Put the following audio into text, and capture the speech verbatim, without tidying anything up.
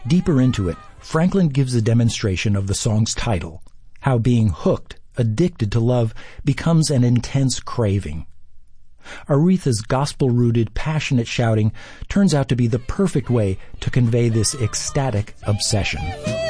Deeper into it, Franklin gives a demonstration of the song's title, how being hooked, addicted to love, becomes an intense craving. Aretha's gospel-rooted, passionate shouting turns out to be the perfect way to convey this ecstatic obsession.